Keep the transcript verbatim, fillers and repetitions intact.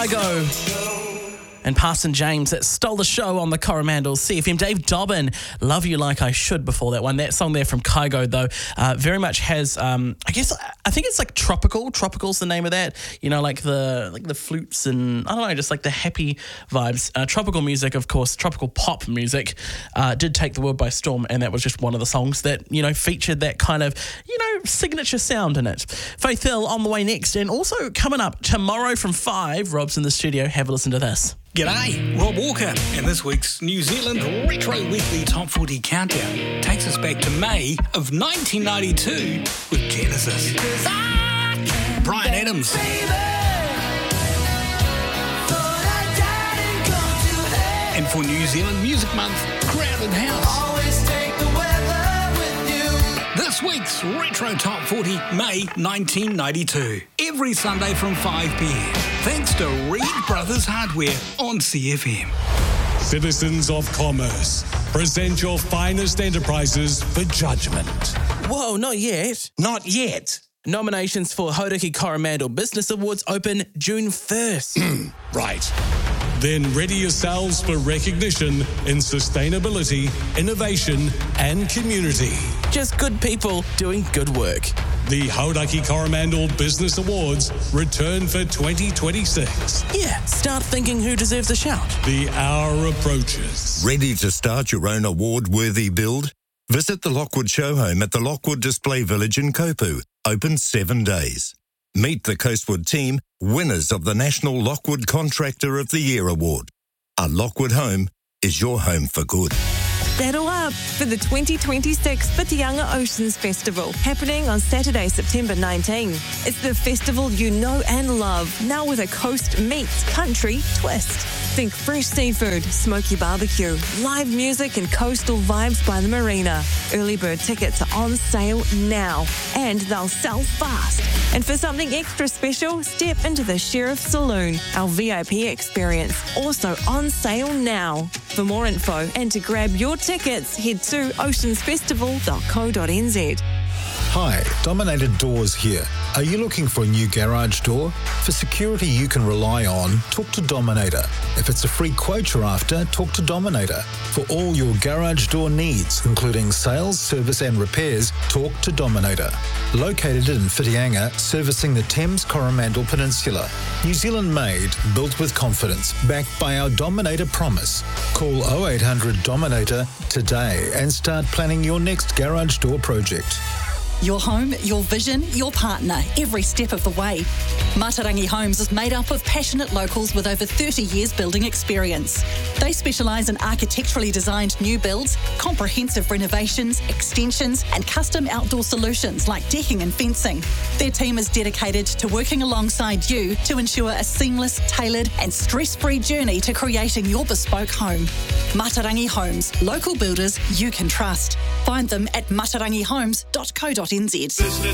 Kygo and Parson James that stole the show on the Coromandel C F M. Dave Dobbin, Love You Like I Should before that one. That song there from Kygo, though, uh, very much has, um, I guess, I think it's like tropical. Tropical's the name of that. You know, like the like the flutes and, I don't know, just like the happy vibes. Uh, tropical music, of course, tropical pop music uh, did take the world by storm, and that was just one of the songs that, you know, featured that kind of, you know, signature sound in it. Faith Hill on the way next, and also coming up tomorrow from five, Rob's in the studio. Have a listen to this. G'day, Rob Walker, and this week's New Zealand Retro Weekly Top forty Countdown takes us back to May of nineteen ninety-two with Genesis. Bryan Adams. And for New Zealand Music Month, Crowded House. This week's Retro Top forty, May nineteen ninety-two. Every Sunday from five p.m. Thanks to Reed Brothers Hardware on C F M. Citizens of Commerce, present your finest enterprises for judgment. Whoa, not yet. Not yet. Nominations for Hauraki Coromandel Business Awards open June first. Right. Then ready yourselves for recognition in sustainability, innovation and community. Just good people doing good work. The Hauraki Coromandel Business Awards return for twenty twenty-six. Yeah, start thinking who deserves a shout. The hour approaches. Ready to start your own award-worthy build? Visit the Lockwood Show Home at the Lockwood Display Village in Kopu. Open seven days. Meet the Coastwood team, winners of the National Lockwood Contractor of the Year Award. A Lockwood home is your home for good. Saddle up for the twenty twenty-six Whitianga Oceans Festival, happening on Saturday, September nineteenth. It's the festival you know and love, now with a coast meets country twist. Think fresh seafood, smoky barbecue, live music and coastal vibes by the marina. Early bird tickets are on sale now, and they'll sell fast. And for something extra special, step into the Sheriff Saloon, our V I P experience, also on sale now. For more info and to grab your tickets, head to oceans festival dot co dot n z. Hi, Dominator Doors here. Are you looking for a new garage door? For security you can rely on, talk to Dominator. If it's a free quote you're after, talk to Dominator. For all your garage door needs, including sales, service and repairs, talk to Dominator. Located in Whitianga, servicing the Thames Coromandel Peninsula. New Zealand made, built with confidence, backed by our Dominator promise. Call oh eight hundred Dominator today and start planning your next garage door project. Your home, your vision, your partner, every step of the way. Matarangi Homes is made up of passionate locals with over thirty years building experience. They specialise in architecturally designed new builds, comprehensive renovations, extensions and custom outdoor solutions like decking and fencing. Their team is dedicated to working alongside you to ensure a seamless, tailored and stress-free journey to creating your bespoke home. Matarangi Homes, local builders you can trust. Find them at matarangi homes dot co dot n z. Business